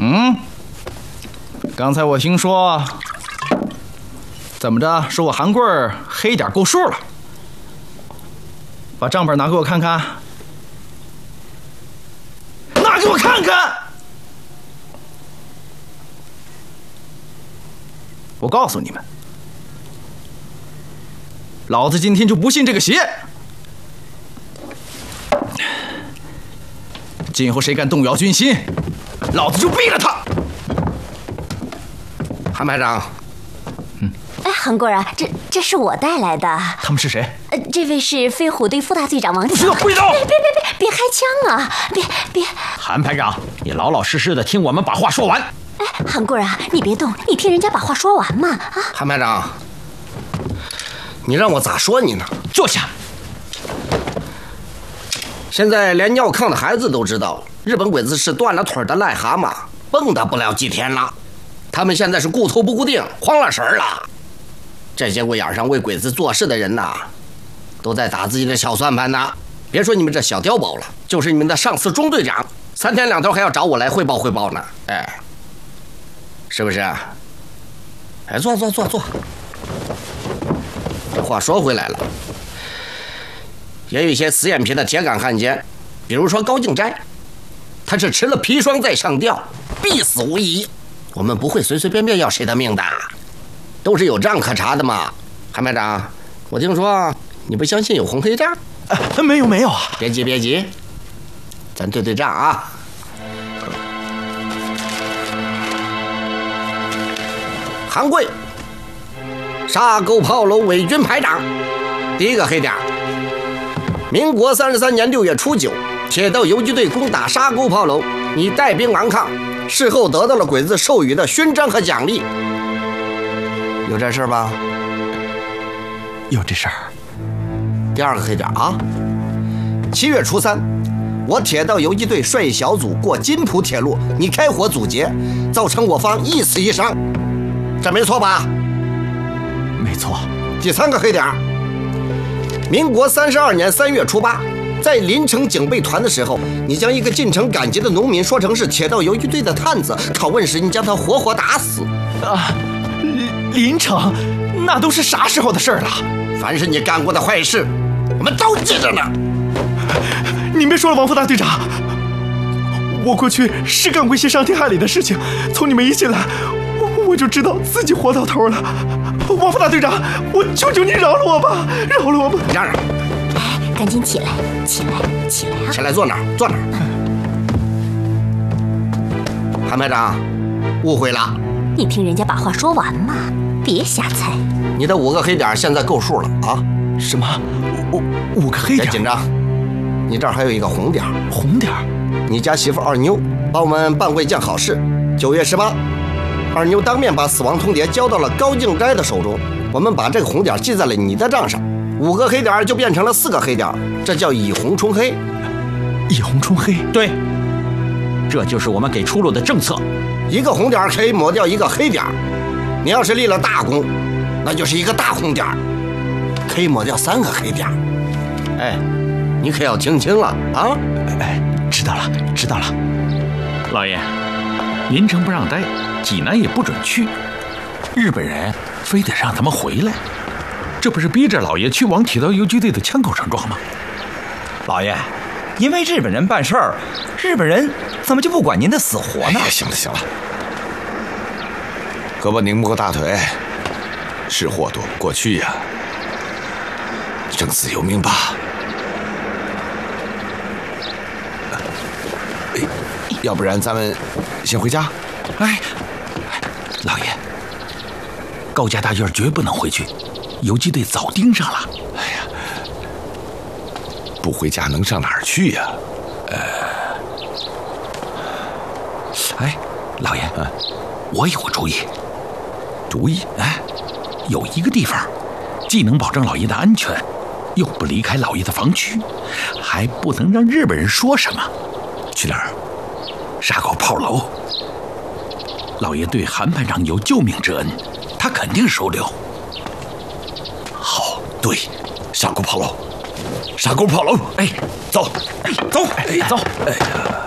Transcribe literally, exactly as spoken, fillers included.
嗯，刚才我听说，怎么着？说我韩贵儿黑点够数了。把账本拿给我看看，拿给我看看。我告诉你们，老子今天就不信这个邪。今后谁敢动摇军心，老子就毙了他！ 韩排长， 嗯，哎，韩贵啊，这这是我带来的。 他们是谁？ 呃，这位是飞虎队副大队长王强。 不许动！ 别别别别别开枪啊！别别！ 韩排长，你老老实实的听我们把话说完。 哎，韩贵啊，你别动，你听人家把话说完嘛！啊， 韩排长，你让我咋说你呢？ 坐下。 现在连尿炕的孩子都知道，日本鬼子是断了腿的癞蛤蟆，蹦跶不了几天了。他们现在是顾头不顾腚，慌了神了。这些鬼眼上为鬼子做事的人呐，都在打自己的小算盘呢。别说你们这小碉堡了，就是你们的上司中队长，三天两头还要找我来汇报汇报呢。哎，是不是？哎，坐坐坐坐。这话说回来了。也有一些死眼皮的铁杆汉奸，比如说高敬斋，他是吃了砒霜在上吊，必死无疑。我们不会随随便便要谁的命的，都是有账可查的嘛。韩排长，我听说你不相信有红黑账？ 啊，没有没有啊！ 别急别急，咱对对账啊。韩贵，沙沟炮楼伪军排长，第一个黑点。民国三十三年六月初九，铁道游击队攻打沙沟炮楼，你带兵顽抗，事后得到了鬼子授予的勋章和奖励。有这事吧？ 有这事儿。 第二个黑点啊，七月初三，我铁道游击队率小组过金浦铁路，你开火阻截，造成我方一死一伤，这没错吧？ 没错。 第三个黑点。民国三十二年三月初八，在临城警备团的时候，你将一个进城赶集的农民说成是铁道游击队的探子，拷问时你将他活活打死。 啊，临城，那都是啥时候的事了？ 凡是你干过的坏事，我们都记着呢。 你别说了，王副大队长，我过去是干过一些伤天害理的事情，从你们一进来，我就知道自己活到头了。王副大队长，我求求你饶了我吧，饶了我吧！ 让让， 哎，赶紧起来，起来，起来啊！ 起来，坐哪儿？坐哪儿？韩排长，误会了。 你听人家把话说完嘛，别瞎猜。 你的五个黑点现在够数了啊！ 什么？五五个黑点？ 别紧张，你这儿还有一个红点。 红点？ 你家媳妇二妞帮我们办过一件好事。九月十八。二妞当面把死亡通牒交到了高敬斋的手中，我们把这个红点记在了你的账上，五个黑点就变成了四个黑点，这叫以红冲黑。 以红冲黑？ 对，这就是我们给出路的政策。 一个红点可以抹掉一个黑点，你要是立了大功，那就是一个大红点，可以抹掉三个黑点。哎，你可要听清了啊！ 哎，知道了，知道了。 老爷，临城不让待，济南也不准去，日本人非得让他们回来，这不是逼着老爷去往铁道游击队的枪口上撞吗？ 老爷，因为日本人办事儿，日本人怎么就不管您的死活呢？ 哎呀，行了行了，胳膊拧不过大腿，是祸躲不过去呀、啊，生死由命吧。哎，要不然咱们先回家。 哎，老爷，高家大院绝不能回去，游击队早盯上了。 哎呀，不回家能上哪儿去呀、啊？呃， 哎，老爷，啊、我有个主意。 主意？ 哎，有一个地方，既能保证老爷的安全，又不离开老爷的防区，还不能让日本人说什么。 去哪儿？ 沙沟炮楼。老爷对韩排长有救命之恩，他肯定收留。 好，对，沙沟炮楼，沙沟炮楼。 哎， 走， 哎，走，哎，走， 哎呀。